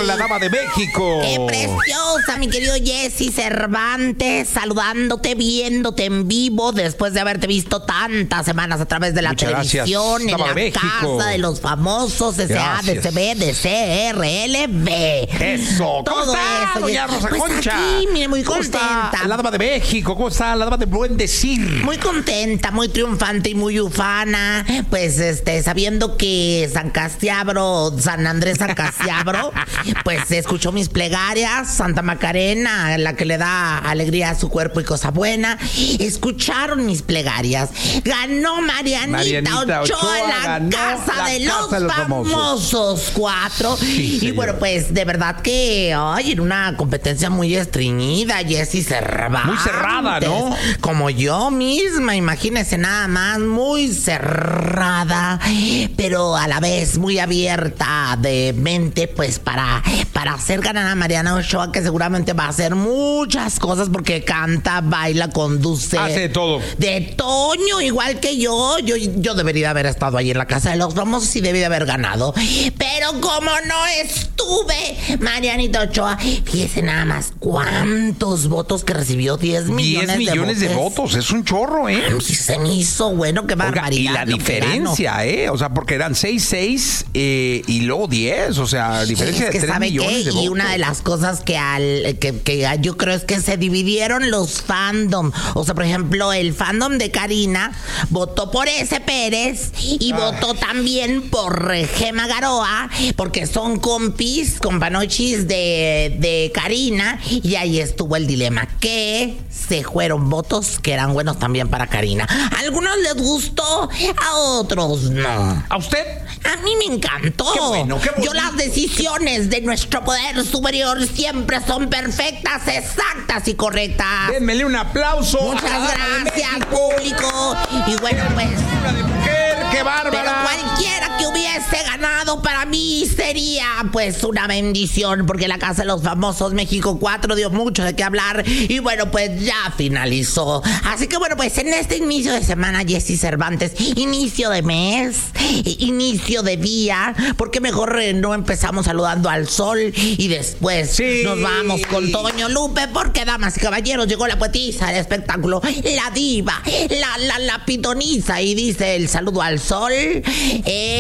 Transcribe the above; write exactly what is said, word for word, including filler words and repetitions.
la dama de México. ¡Qué preciosa, mi querido Jesse Cervantes! Saludándote, viéndote en vivo después de haberte visto tantas semanas a través de la Muchas televisión, gracias, en dama la de México. casa de los famosos S A, D C B, D C R L B. Eso. ¿Cómo Todo está, eso. doña Rosa Pues Concha? aquí, mire, muy ¿Cómo contenta. está la dama de México? ¿Cómo está la dama de buen decir? Muy contenta, muy triunfante y muy ufana, pues este, sabiendo que San Castiabro, San Andrés San Castiabro, pues escuchó mis plegarias, Santa Macarena, la que le da alegría a su cuerpo y cosa buena, escucharon mis plegarias, ganó Marianita, Marianita Ochoa, Ochoa la ganó casa la de casa los, de los famosos, famosos. cuatro, Sí, y señor. bueno, pues de verdad que, ay, era una competencia muy estreñida, Jessy Cervantes. Muy cerrada, ¿no? Como yo misma, imagínese nada más, muy cerrada, pero a la vez muy abierta de mente, pues para, para hacer ganar a Mariana Ochoa, que seguramente va a hacer muchas cosas porque canta, baila, conduce. Hace de todo. De Toño, igual que yo. Yo, yo debería haber estado ahí en la casa de los famosos y debí de haber ganado. Pero como no estuve, Marianita Ochoa, fíjese nada más cuántos votos que recibió, diez millones, diez millones de de votos. votos. Es un chorro, ¿eh? Y se me hizo bueno, qué Oiga, barbaridad. y la lo que diferencia, ¿eh? O sea, porque eran seis seis eh, y luego diez. O sea, diferencia es que de tres ¿sabe millones qué? de votos. Y una de las cosas que al que, que yo creo es que se dividieron los fandom. O sea, por ejemplo, el fandom de Karina votó por ese Pérez y Ay. votó también por Gema Garoa, porque son compis, companochis de, de Karina, y ahí estuvo el dilema, que se fueron votos que eran buenos también para Karina. A algunos les gustó, a otros no. ¿A usted? A mí me encantó. Qué bueno, qué bonito. Yo las decisiones de nuestro poder superior siempre son perfectas, exactas y correctas. Démele un aplauso. Muchas a la dama de gracias, México. público. Y bueno, pues, Una de mujer, qué pero bárbara. cualquiera que hubiese ganado para mí sería pues una bendición, porque la Casa de los Famosos México cuatro dio mucho de qué hablar y bueno, pues ya finalizó. Así que bueno, pues en este inicio de semana, Jessy Cervantes, inicio de mes, inicio de día, porque mejor eh, no empezamos saludando al sol y después Sí. nos vamos con Toño Lupe, porque damas y caballeros, llegó la poetisa del espectáculo, la diva, la, la, la pitoniza, y dice el saludo al sol. Eh,